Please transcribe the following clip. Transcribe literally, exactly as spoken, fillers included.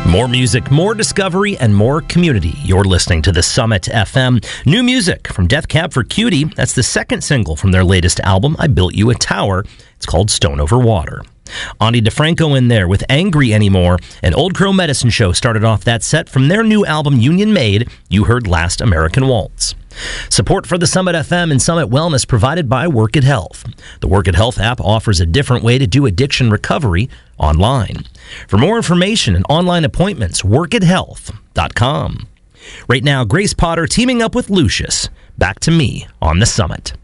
More music, more discovery, and more community. You're listening to The Summit F M. New music from Death Cab for Cutie. That's the second single from their latest album, I Built You a Tower. It's called Stone Over Water. Ani DeFranco in there with Angry Anymore. And Old Crow Medicine Show started off that set from their new album, Union Made. You heard Last American Waltz. Support for the Summit F M and Summit Wellness provided by Work It Health. The Work It Health app offers a different way to do addiction recovery online. For more information and online appointments, work it health dot com. Right now, Grace Potter teaming up with Lucius. Back to me on the Summit.